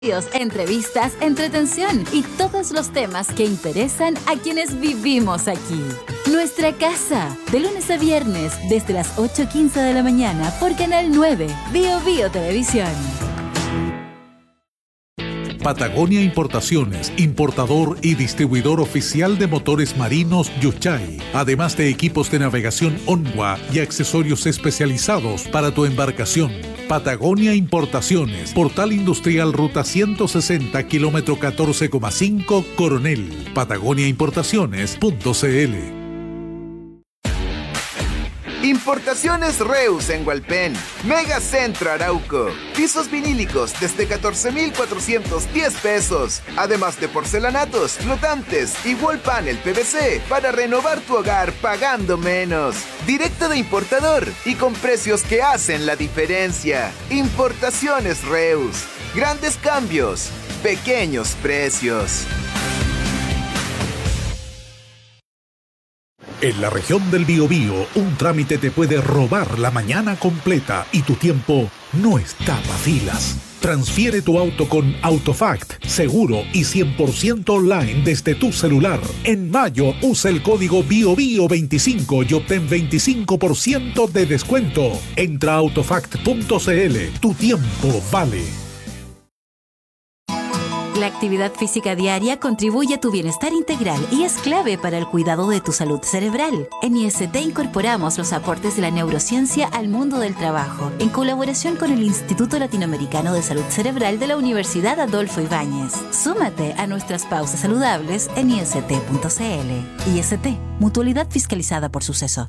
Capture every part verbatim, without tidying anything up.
Entrevistas, entretención y todos los temas que interesan a quienes vivimos aquí. Nuestra casa, de lunes a viernes, desde las ocho quince de la mañana por Canal nueve, Bio Bio Televisión. Patagonia Importaciones, importador y distribuidor oficial de motores marinos Yuchay, además de equipos de navegación Onwa y accesorios especializados para tu embarcación. Patagonia Importaciones, Portal Industrial Ruta ciento sesenta, kilómetro catorce coma cinco, Coronel. Patagonia Importaciones punto c l. Importaciones Reus en Hualpén, Megacentro Arauco, pisos vinílicos desde catorce mil cuatrocientos diez pesos, además de porcelanatos, flotantes y wall panel P V C para renovar tu hogar pagando menos. Directo de importador y con precios que hacen la diferencia. Importaciones Reus, grandes cambios, pequeños precios. En la región del Biobío, un trámite te puede robar la mañana completa y tu tiempo no está para filas. Transfiere tu auto con Autofact, seguro y cien por ciento online desde tu celular. En mayo, usa el código BIOBIO veinticinco y obtén veinticinco por ciento de descuento. Entra a autofact punto c l. Tu tiempo vale. La actividad física diaria contribuye a tu bienestar integral y es clave para el cuidado de tu salud cerebral. En I S T incorporamos los aportes de la neurociencia al mundo del trabajo, en colaboración con el Instituto Latinoamericano de Salud Cerebral de la Universidad Adolfo Ibáñez. Súmate a nuestras pausas saludables en i s t punto c l. I S T, mutualidad fiscalizada por Suceso.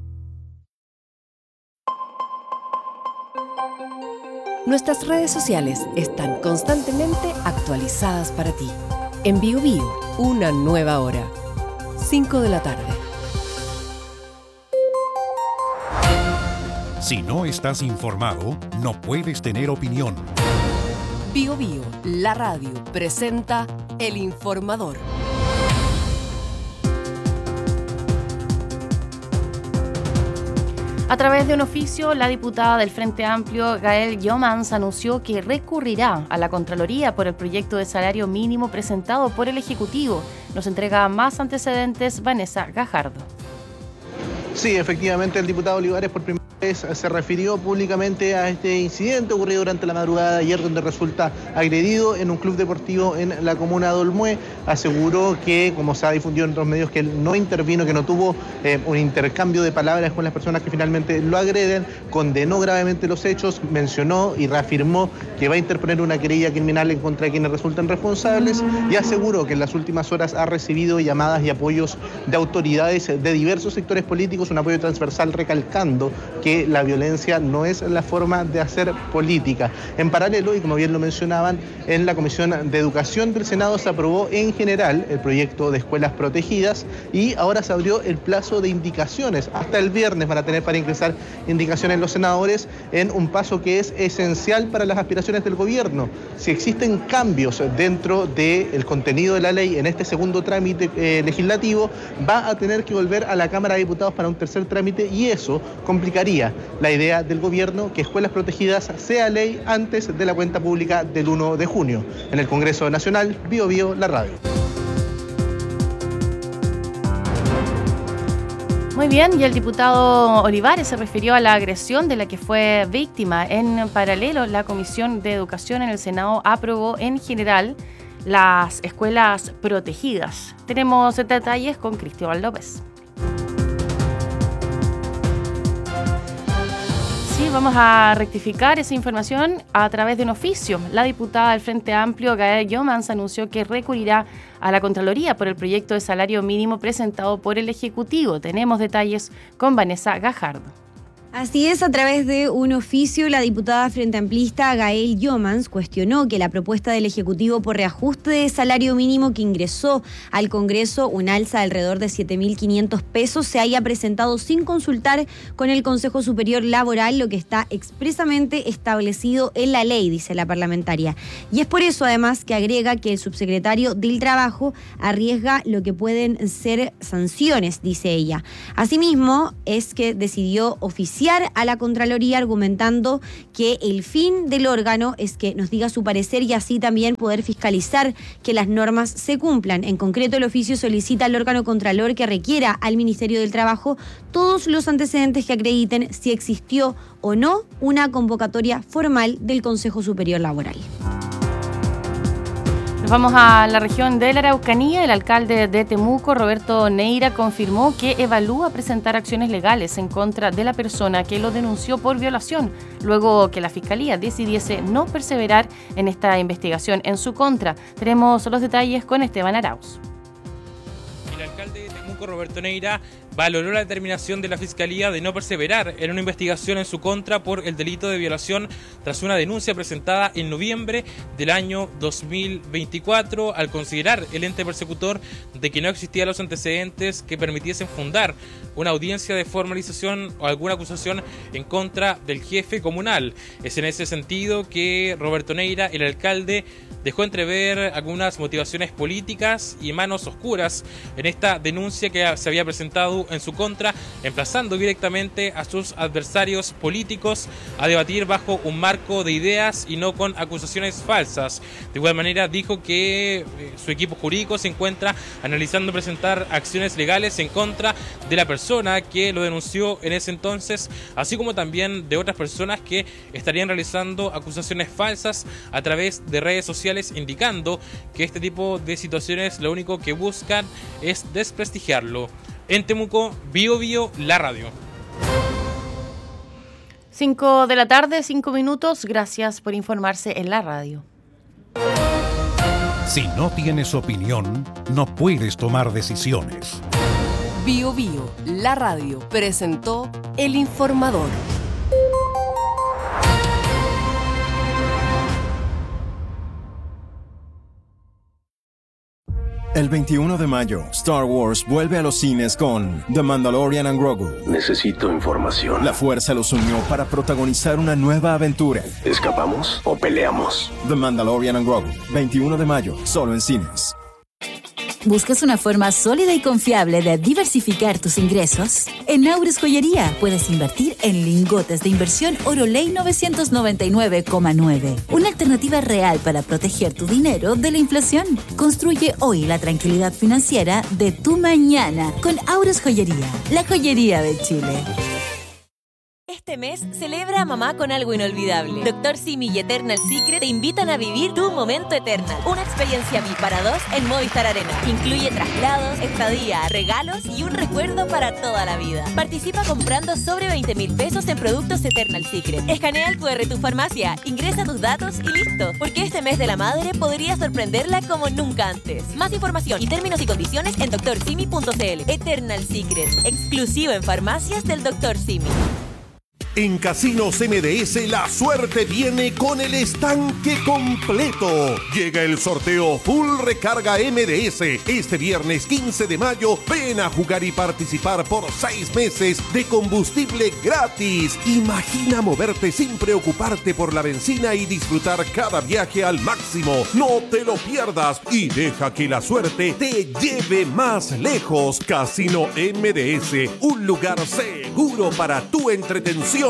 Nuestras redes sociales están constantemente actualizadas para ti. En Bio Bio, una nueva hora. cinco de la tarde. Si no estás informado, no puedes tener opinión. Bio Bio, la radio, presenta El Informador. A través de un oficio, la diputada del Frente Amplio, Gael Jomans, anunció que recurrirá a la Contraloría por el proyecto de salario mínimo presentado por el Ejecutivo. Nos entrega más antecedentes Vanessa Gajardo. Sí, efectivamente, el diputado Olivares por primera vez se refirió públicamente a este incidente ocurrido durante la madrugada de ayer, donde resulta agredido en un club deportivo en la comuna de Olmué. Aseguró que, como se ha difundido en otros medios, que él no intervino, que no tuvo eh, un intercambio de palabras con las personas que finalmente lo agreden. Condenó gravemente los hechos, mencionó y reafirmó que va a interponer una querella criminal en contra de quienes resultan responsables, y aseguró que en las últimas horas ha recibido llamadas y apoyos de autoridades de diversos sectores políticos, un apoyo transversal recalcando que la violencia no es la forma de hacer política. En paralelo, y como bien lo mencionaban, en la Comisión de Educación del Senado se aprobó en general el proyecto de escuelas protegidas y ahora se abrió el plazo de indicaciones. Hasta el viernes van a tener para ingresar indicaciones los senadores en un paso que es esencial para las aspiraciones del gobierno. Si existen cambios dentro del contenido de la ley en este segundo trámite eh, legislativo, va a tener que volver a la Cámara de Diputados para un tercer trámite, y eso complicaría la idea del gobierno que escuelas protegidas sea ley antes de la cuenta pública del uno de junio. En el Congreso Nacional, Bio Bio, la radio. Muy bien, y el diputado Olivares se refirió a la agresión de la que fue víctima. En paralelo, la Comisión de Educación en el Senado aprobó en general las escuelas protegidas. Tenemos detalles con Cristóbal López. Sí, vamos a rectificar esa información a través de un oficio. La diputada del Frente Amplio, Gael Jomans, anunció que recurrirá a la Contraloría por el proyecto de salario mínimo presentado por el Ejecutivo. Tenemos detalles con Vanessa Gajardo. Así es, a través de un oficio, la diputada frente amplista Gael Jomans cuestionó que la propuesta del Ejecutivo por reajuste de salario mínimo que ingresó al Congreso, un alza de alrededor de siete mil quinientos pesos, se haya presentado sin consultar con el Consejo Superior Laboral, lo que está expresamente establecido en la ley, dice la parlamentaria. Y es por eso, además, que agrega que el subsecretario del Trabajo arriesga lo que pueden ser sanciones, dice ella. Asimismo, es que decidió oficiar denunciar a la Contraloría argumentando que el fin del órgano es que nos diga su parecer y así también poder fiscalizar que las normas se cumplan. En concreto, el oficio solicita al órgano Contralor que requiera al Ministerio del Trabajo todos los antecedentes que acrediten si existió o no una convocatoria formal del Consejo Superior Laboral. Nos vamos a la región de la Araucanía. El alcalde de Temuco, Roberto Neira, confirmó que evalúa presentar acciones legales en contra de la persona que lo denunció por violación, luego que la Fiscalía decidiese no perseverar en esta investigación en su contra. Tenemos los detalles con Esteban Arauz. El alcalde de Temuco, Roberto Neira, valoró la determinación de la Fiscalía de no perseverar en una investigación en su contra por el delito de violación tras una denuncia presentada en noviembre del año dos mil veinticuatro, al considerar el ente persecutor de que no existían los antecedentes que permitiesen fundar una audiencia de formalización o alguna acusación en contra del jefe comunal. Es en ese sentido que Roberto Neira, el alcalde, dejó entrever algunas motivaciones políticas y manos oscuras en esta denuncia que se había presentado en su contra, emplazando directamente a sus adversarios políticos a debatir bajo un marco de ideas y no con acusaciones falsas. De igual manera, dijo que su equipo jurídico se encuentra analizando presentar acciones legales en contra de la persona que lo denunció en ese entonces, así como también de otras personas que estarían realizando acusaciones falsas a través de redes sociales, indicando que este tipo de situaciones lo único que buscan es desprestigiarlo. En Temuco, Bio Bio, la radio. cinco de la tarde, cinco minutos. Gracias por informarse en la radio. Si no tienes opinión, no puedes tomar decisiones. Bio Bio, la radio, presentó El Informador. El veintiuno de mayo, Star Wars vuelve a los cines con The Mandalorian and Grogu. Necesito información. La fuerza los unió para protagonizar una nueva aventura. ¿Escapamos o peleamos? The Mandalorian and Grogu, veintiuno de mayo, solo en cines. ¿Buscas una forma sólida y confiable de diversificar tus ingresos? En Naures Joyería puedes invertir en lingotes de inversión Oroley novecientos noventa y nueve coma nueve. Una alternativa real para proteger tu dinero de la inflación. Construye hoy la tranquilidad financiera de tu mañana con Aures Joyería, la joyería de Chile. Este mes celebra a mamá con algo inolvidable. Doctor Simi y Eternal Secret te invitan a vivir tu momento Eternal. Una experiencia V I P para dos en Movistar Arena. Incluye traslados, estadía, regalos y un recuerdo para toda la vida. Participa comprando sobre veinte mil pesos en productos Eternal Secret. Escanea el cu erre de tu farmacia, ingresa tus datos y listo. Porque este mes de la madre podría sorprenderla como nunca antes. Más información y términos y condiciones en doctor simi punto c l. Eternal Secret, exclusivo en farmacias del doctor Simi. En Casinos M D S la suerte viene con el estanque completo. Llega el sorteo Full Recarga M D S. Este viernes quince de mayo ven a jugar y participar por seis meses de combustible gratis. Imagina moverte sin preocuparte por la benzina y disfrutar cada viaje al máximo. No te lo pierdas y deja que la suerte te lleve más lejos. Casino M D S, un lugar seguro para tu entretención.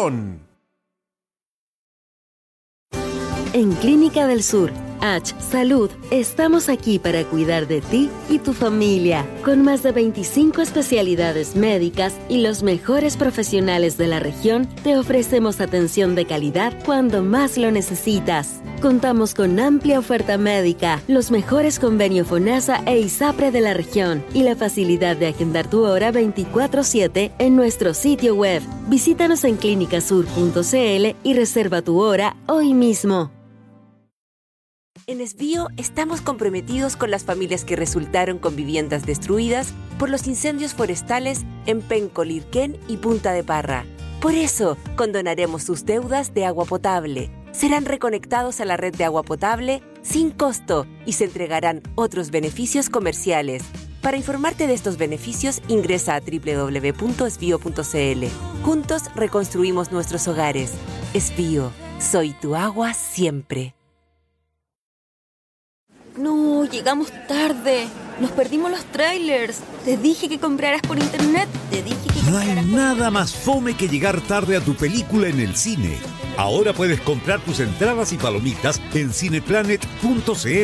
En Clínica del Sur, H Salud, estamos aquí para cuidar de ti y tu familia, con más de veinticinco especialidades médicas y los mejores profesionales de la región. Te ofrecemos atención de calidad cuando más lo necesitas. Contamos con amplia oferta médica, los mejores convenios FONASA e ISAPRE de la región y la facilidad de agendar tu hora veinticuatro siete en nuestro sitio web. Visítanos en clínicasur punto c l y reserva tu hora hoy mismo. En Esbío estamos comprometidos con las familias que resultaron con viviendas destruidas por los incendios forestales en Penco, Lirquén y Punta de Parra. Por eso, condonaremos sus deudas de agua potable. Serán reconectados a la red de agua potable sin costo y se entregarán otros beneficios comerciales. Para informarte de estos beneficios, ingresa a doble u doble u doble u punto esbío punto c l. Juntos reconstruimos nuestros hogares. Esbío, soy tu agua siempre. No, llegamos tarde. Nos perdimos los trailers. Te dije que compraras por internet. Te dije que No hay nada más fome que llegar tarde a tu película en el cine. Ahora puedes comprar tus entradas y palomitas en cineplanet punto c l.